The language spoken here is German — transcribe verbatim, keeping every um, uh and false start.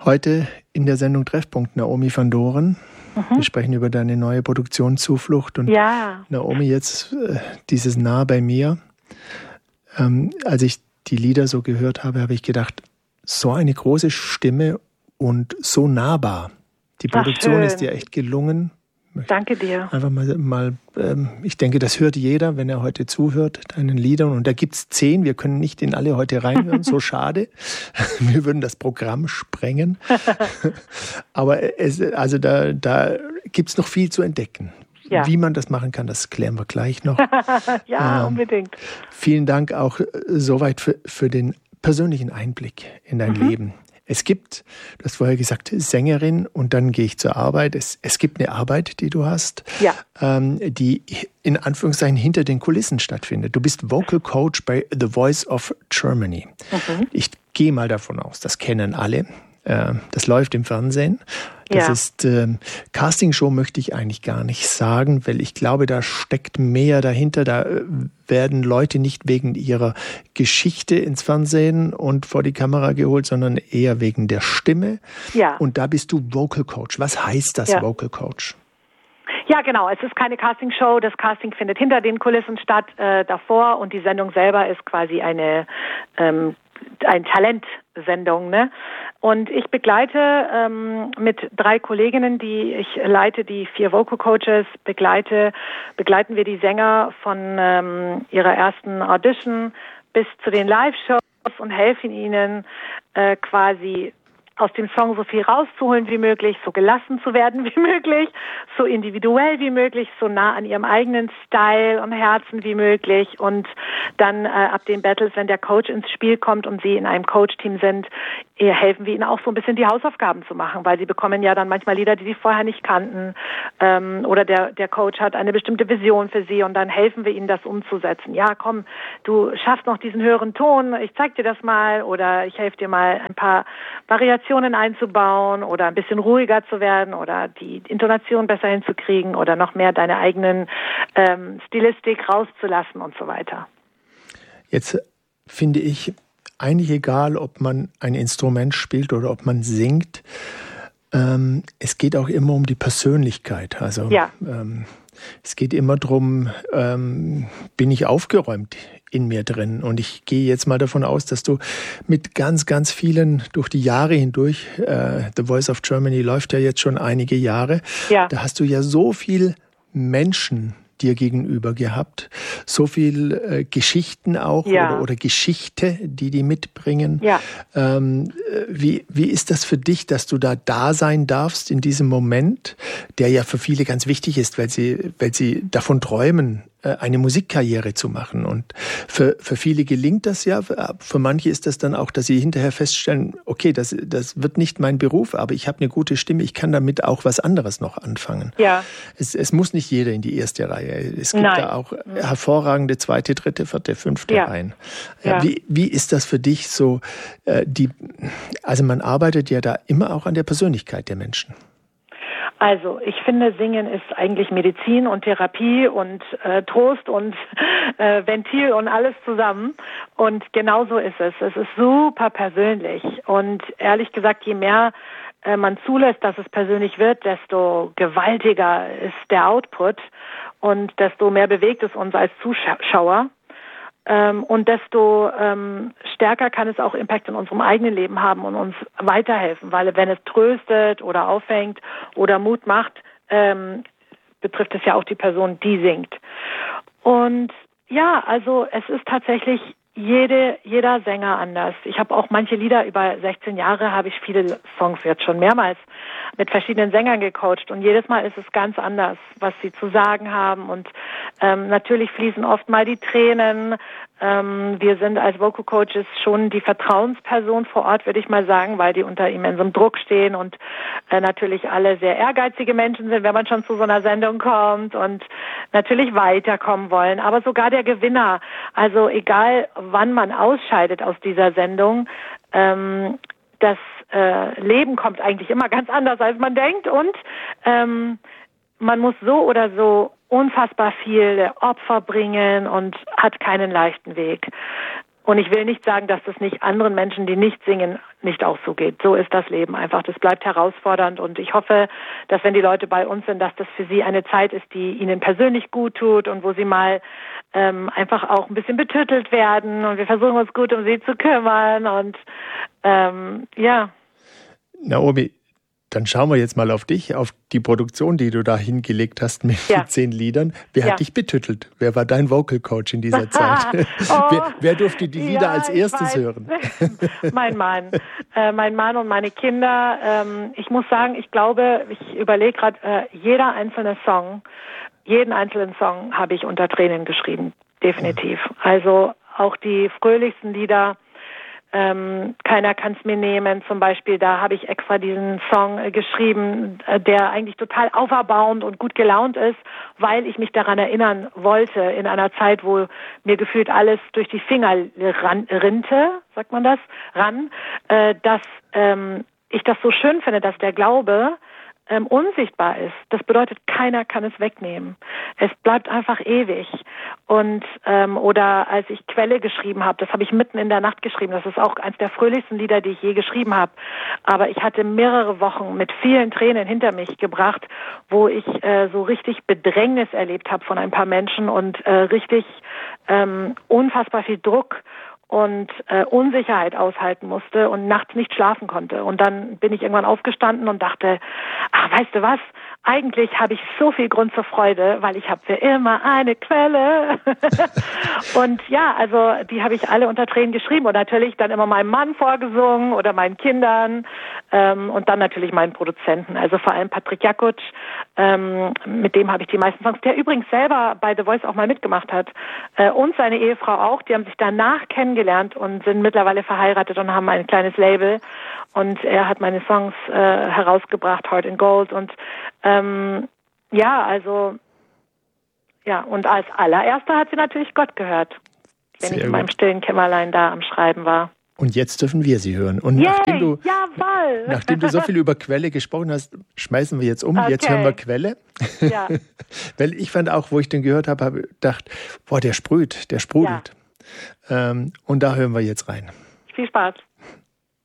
Heute in der Sendung Treffpunkt Naomi van Doren. Mhm. Wir sprechen über deine neue Produktion Zuflucht. Und ja. Naomi, jetzt äh, dieses Nah bei mir. Ähm, als ich die Lieder so gehört habe, habe ich gedacht, so eine große Stimme und so nahbar. Die Produktion Ach, ist dir echt gelungen. Danke dir. Einfach mal, mal ähm, ich denke, das hört jeder, wenn er heute zuhört, deinen Liedern. Und da gibt es zehn, wir können nicht in alle heute reinhören, so schade. Wir würden das Programm sprengen. Aber es, also da, da gibt es noch viel zu entdecken. Ja. Wie man das machen kann, das klären wir gleich noch. Ja, ähm, unbedingt. Vielen Dank auch soweit für, für den persönlichen Einblick in dein mhm. Leben. Es gibt, du hast vorher gesagt, Sängerin und dann gehe ich zur Arbeit. Es, es gibt eine Arbeit, die du hast, ja. ähm, die in Anführungszeichen hinter den Kulissen stattfindet. Du bist Vocal Coach bei The Voice of Germany. Mhm. Ich gehe mal davon aus, das kennen alle. Äh, das läuft im Fernsehen. Das ja. ist, äh, Castingshow möchte ich eigentlich gar nicht sagen, weil ich glaube, da steckt mehr dahinter. Da äh, werden Leute nicht wegen ihrer Geschichte ins Fernsehen und vor die Kamera geholt, sondern eher wegen der Stimme. Ja. Und da bist du Vocal Coach. Was heißt das, ja. Vocal Coach? Ja, genau. Es ist keine Castingshow. Das Casting findet hinter den Kulissen statt, äh, davor. Und die Sendung selber ist quasi eine ähm, ein Talentsendung, ne? Und ich begleite ähm, mit drei Kolleginnen, die ich leite, die vier Vocal Coaches, begleite, begleiten wir die Sänger von ähm, ihrer ersten Audition bis zu den Live-Shows und helfen ihnen äh, quasi aus dem Song so viel rauszuholen wie möglich, so gelassen zu werden wie möglich, so individuell wie möglich, so nah an ihrem eigenen Style und Herzen wie möglich. Und dann äh, ab den Battles, wenn der Coach ins Spiel kommt und sie in einem Coach-Team sind, äh, helfen wir ihnen auch so ein bisschen die Hausaufgaben zu machen, weil sie bekommen ja dann manchmal Lieder, die sie vorher nicht kannten, ähm, oder der der Coach hat eine bestimmte Vision für sie und dann helfen wir ihnen, das umzusetzen. Ja, komm, du schaffst noch diesen höheren Ton, ich zeig dir das mal oder ich helfe dir mal ein paar Variationen einzubauen oder ein bisschen ruhiger zu werden oder die Intonation besser hinzukriegen oder noch mehr deine eigenen ähm, Stilistik rauszulassen und so weiter. Jetzt finde ich eigentlich egal, ob man ein Instrument spielt oder ob man singt, ähm, es geht auch immer um die Persönlichkeit. Also ja. ähm, es geht immer darum, ähm, bin ich aufgeräumt in mir drin. Und ich gehe jetzt mal davon aus, dass du mit ganz, ganz vielen durch die Jahre hindurch, äh, The Voice of Germany läuft ja jetzt schon einige Jahre, ja. da hast du ja so viel Menschen dir gegenüber gehabt, so viel äh, Geschichten auch ja. oder, oder Geschichte, die die mitbringen. Ja. Ähm, wie, wie ist das für dich, dass du da da sein darfst in diesem Moment, der ja für viele ganz wichtig ist, weil sie, weil sie davon träumen, eine Musikkarriere zu machen. Und für, für viele gelingt das ja. Für manche ist das dann auch, dass sie hinterher feststellen, okay, das, das wird nicht mein Beruf, aber ich habe eine gute Stimme, ich kann damit auch was anderes noch anfangen. Ja. Es, es muss nicht jeder in die erste Reihe. Es gibt Nein. da auch hervorragende zweite, dritte, vierte, fünfte ja. Reihen. Ja. Wie, wie ist das für dich so? Äh, die, also man arbeitet ja da immer auch an der Persönlichkeit der Menschen. Also ich finde, Singen ist eigentlich Medizin und Therapie und äh, Trost und äh, Ventil und alles zusammen. Und genau so ist es. Es ist super persönlich. Und ehrlich gesagt, je mehr äh, man zulässt, dass es persönlich wird, desto gewaltiger ist der Output und desto mehr bewegt es uns als Zuschauer. Ähm, und desto ähm, stärker kann es auch Impact in unserem eigenen Leben haben und uns weiterhelfen, weil wenn es tröstet oder auffängt oder Mut macht, ähm, betrifft es ja auch die Person, die singt. Und ja, also es ist tatsächlich jede, jeder Sänger anders. Ich habe auch manche Lieder, über sechzehn Jahre habe ich viele Songs jetzt schon mehrmals mit verschiedenen Sängern gecoacht und jedes Mal ist es ganz anders, was sie zu sagen haben und ähm, natürlich fließen oft mal die Tränen. Ähm, wir sind als Vocal Coaches schon die Vertrauensperson vor Ort, würde ich mal sagen, weil die unter immensem Druck stehen und äh, natürlich alle sehr ehrgeizige Menschen sind, wenn man schon zu so einer Sendung kommt und natürlich weiterkommen wollen. Aber sogar der Gewinner, also egal wann man ausscheidet aus dieser Sendung, ähm, das äh, Leben kommt eigentlich immer ganz anders, als man denkt und ähm, man muss so oder so unfassbar viele Opfer bringen und hat keinen leichten Weg. Und ich will nicht sagen, dass das nicht anderen Menschen, die nicht singen, nicht auch so geht. So ist das Leben einfach. Das bleibt herausfordernd und ich hoffe, dass wenn die Leute bei uns sind, dass das für sie eine Zeit ist, die ihnen persönlich gut tut und wo sie mal ähm, einfach auch ein bisschen betüttelt werden und wir versuchen uns gut um sie zu kümmern und ähm, ja. Naomi, dann schauen wir jetzt mal auf dich, auf die Produktion, die du da hingelegt hast mit ja. zehn Liedern. Wer ja. hat dich betüttelt? Wer war dein Vocal Coach in dieser Zeit? oh, wer, wer durfte die Lieder ja, als erstes hören? mein Mann. Äh, mein Mann und meine Kinder. Ähm, ich muss sagen, ich glaube, ich überlege gerade, äh, jeder einzelne Song, jeden einzelnen Song habe ich unter Tränen geschrieben. Definitiv. Ja. Also auch die fröhlichsten Lieder. Ähm, Keiner kann's mir nehmen, zum Beispiel, da habe ich extra diesen Song äh, geschrieben, äh, der eigentlich total auferbauend und gut gelaunt ist, weil ich mich daran erinnern wollte, in einer Zeit, wo mir gefühlt alles durch die Finger ran, rinte, sagt man das, ran, äh, dass ähm, ich das so schön finde, dass der Glaube ähm, unsichtbar ist. Das bedeutet, keiner kann es wegnehmen. Es bleibt einfach ewig. Und ähm, oder als ich Quelle geschrieben habe, das habe ich mitten in der Nacht geschrieben. Das ist auch eines der fröhlichsten Lieder, die ich je geschrieben habe. Aber ich hatte mehrere Wochen mit vielen Tränen hinter mich gebracht, wo ich äh, so richtig Bedrängnis erlebt habe von ein paar Menschen und äh, richtig ähm, unfassbar viel Druck und äh, Unsicherheit aushalten musste und nachts nicht schlafen konnte. Und dann bin ich irgendwann aufgestanden und dachte, ach, weißt du was, eigentlich habe ich so viel Grund zur Freude, weil ich habe für immer eine Quelle. Und ja, also die habe ich alle unter Tränen geschrieben und natürlich dann immer meinem Mann vorgesungen oder meinen Kindern ähm, und dann natürlich meinen Produzenten, also vor allem Patrick Jakutsch, ähm, mit dem habe ich die meisten Songs, der übrigens selber bei The Voice auch mal mitgemacht hat äh, und seine Ehefrau auch, die haben sich danach kennengelernt und sind mittlerweile verheiratet und haben ein kleines Label und er hat meine Songs äh, herausgebracht, Heart and Gold und ähm, ja, also ja, und als allererster hat sie natürlich Gott gehört, wenn Sehr ich in meinem stillen Kämmerlein da am Schreiben war. Und jetzt dürfen wir sie hören. Und Yay, nachdem, du, jawohl. nachdem du so viel über Quelle gesprochen hast, schmeißen wir jetzt um. Okay. Jetzt hören wir Quelle. Ja. Weil ich fand auch, wo ich den gehört habe, habe ich gedacht, boah, der sprüht, der sprudelt. Ja. Ähm, und da hören wir jetzt rein. Viel Spaß.